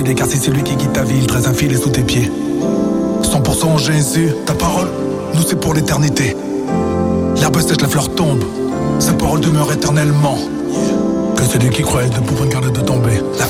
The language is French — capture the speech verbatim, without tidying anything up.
décidé, car si c'est lui qui guide ta vie, il tresse un filet sous tes pieds. cent pour cent Jésus, ta parole, nous c'est pour l'éternité. L'herbe sèche, la fleur tombe, sa parole demeure éternellement. Que celui qui croit de pouvoir garder de tomber. La